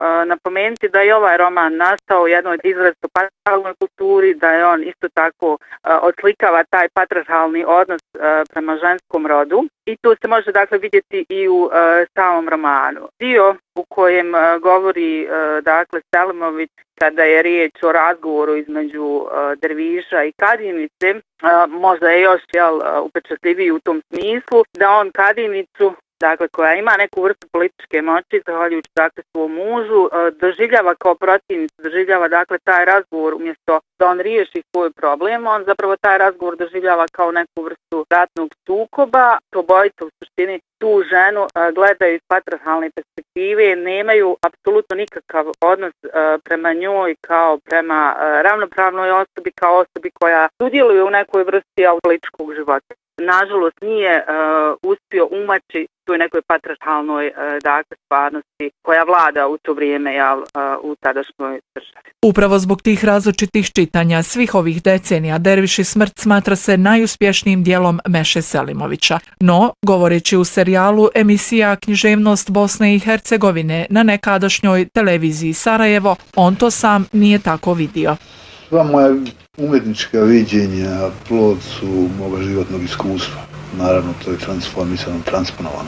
napomenuti da je ovaj roman nastao u jednoj izrazito patrijarhalnoj kulturi, da je on isto tako odslikava taj patrijarhalni odnos prema ženskom rodu i to se može dakle vidjeti i u samom romanu. Dio u kojem govori dakle Selimović kada je riječ o razgovoru između Derviša i Kadinice, možda je još upečatljiviji u tom smislu da on Kadinicu, dakle koja ima neku vrstu političke moći, zahvaljujući dakle svom mužu, doživljava kao protivnicu, doživljava dakle taj razgovor umjesto da on riješi svoj problem, on zapravo taj razgovor doživljava kao neku vrstu ratnog sukoba. Obojica u suštini tu ženu gledaju iz patrijarhalne perspektive, nemaju apsolutno nikakav odnos prema njoj kao prema ravnopravnoj osobi, kao osobi koja sudjeluje u nekoj vrsti političkog života. Nažalost nije uspio umaći toj nekoj patrijarhalnoj dakle stvarnosti koja vlada u to vrijeme u tadašnjoj državi. Upravo zbog tih različitih čitanja svih ovih decenija Derviš i smrt smatra se najuspješnijim dijelom Meše Selimovića. No, govoreći u serijalu emisija Književnost Bosne i Hercegovine na nekadašnjoj televiziji Sarajevo, on to sam nije tako vidio. Sva moja umjetnička viđenja plod su moga životnog iskustva. Naravno, to je transformisano, transponovano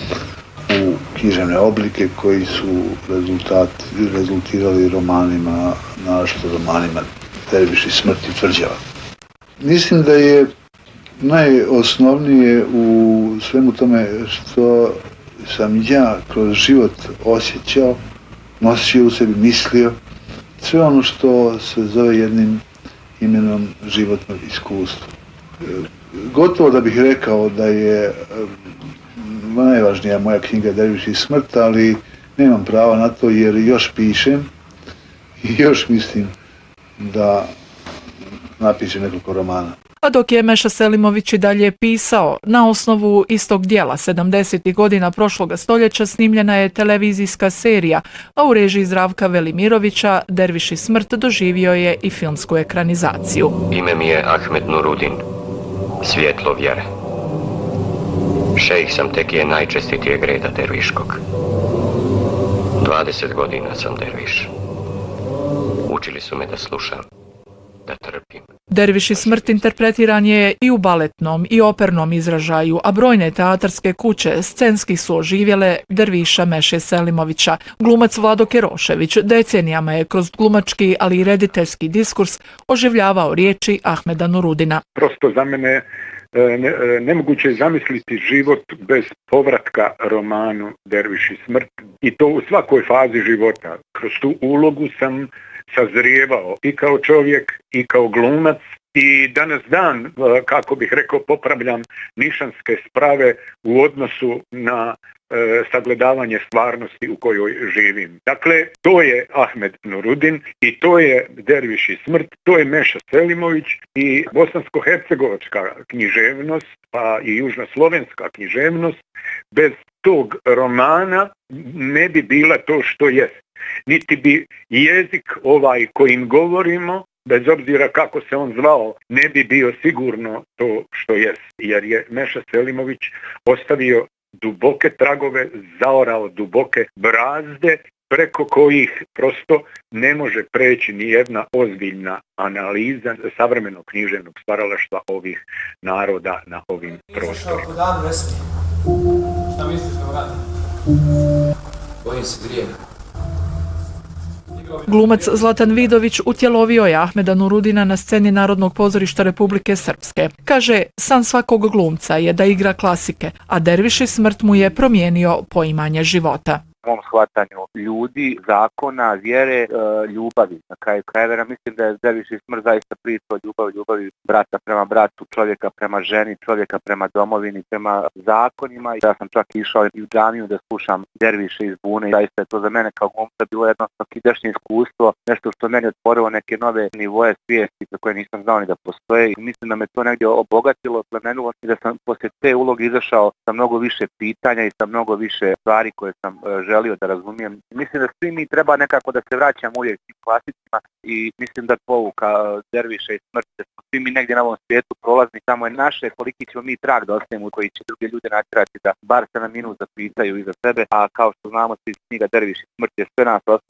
u književne oblike koji su rezultirali romanima, naročito romanima Derviš i smrt i Tvrđava. Mislim da je najosnovnije u svemu tome što sam ja kroz život osjećao, nosio u sebi, mislio, sve ono što se zove jednim imenom životnog iskustva. Gotovo da bih rekao da je najvažnija moja knjiga Derviš i smrt, ali nemam prava na to jer još pišem i još mislim da napišem nekoliko romana. A dok je Meša Selimović i dalje pisao, na osnovu istog dijela 70. godina prošloga stoljeća snimljena je televizijska serija, a u režiji Zdravka Velimirovića Derviš i smrt doživio je i filmsku ekranizaciju. Ime mi je Ahmed Nurudin, svjetlo vjere. Šejh sam tekije najčestitijeg reda derviškog. 20 godina sam derviš. Učili su me da slušam, da trpim. Derviš i smrt interpretiran je i u baletnom i opernom izražaju, a brojne teatarske kuće scenski su oživjele Derviša Meše Selimovića. Glumac Vlado Kerošević decenijama je kroz glumački, ali i rediteljski diskurs oživljavao riječi Ahmeda Nurudina. Prosto za mene nemoguće je zamisliti život bez povratka romanu Derviš i smrt i to u svakoj fazi života. Kroz tu ulogu sam sazrijevao i kao čovjek i kao glumac i danas dan, kako bih rekao, popravljam nišanske sprave u odnosu na sagledavanje stvarnosti u kojoj živim. Dakle, to je Ahmed Nurudin i to je Derviš i smrt, to je Meša Selimović i bosansko-hercegovačka književnost, pa i južnoslovenska književnost. Bez tog romana ne bi bila to što jest. Niti bi jezik ovaj kojim govorimo, bez obzira kako se on zvao, ne bi bio sigurno to što jest. Jer je Meša Selimović ostavio duboke tragove, zaorao duboke brazde preko kojih prosto ne može preći ni jedna ozbiljna analiza savremenog književnog stvaralaštva ovih naroda na ovim prostorima. Šta misliš da radi? Bojim se grijeha. Glumac Zlatan Vidović utjelovio je Ahmeda Nurudina na sceni Narodnog pozorišta Republike Srpske. Kaže, san svakog glumca je da igra klasike, a Derviš i smrt mu je promijenio poimanje života. U mom shvatanju ljudi, zakona, vjere, ljubavi. Na kraju krajeva mislim da je Derviš i smrt zaista priča o ljubavi brata prema bratu, čovjeka prema ženi, čovjeka prema domovini, prema zakonima. Ja sam čak išao i u džamiju da slušam Derviše iz Bune. Zaista je to za mene kao glumca bilo jedno svakidašnje iskustvo, nešto što meni otvorilo neke nove nivoje svijesti za koje nisam znao ni da postoje. I mislim da me to negdje obogatilo, plemenilo i da sam poslije te uloge izašao sa mnogo više pitanja i sa mnogo više stvari koje sam želio da razumijem. Mislim da svi mi treba nekako da se vraćamo uvijek tim klasicima i mislim da povuka Derviša i smrt se svi mi negdje na ovom svijetu prolazni, samo je naše koliki ćemo mi trag da ostavimo koji će druge ljude natjerati da bar se na minut zapitaju iza sebe, a kao što znamo iz knjiga Derviš i smrt je sve nas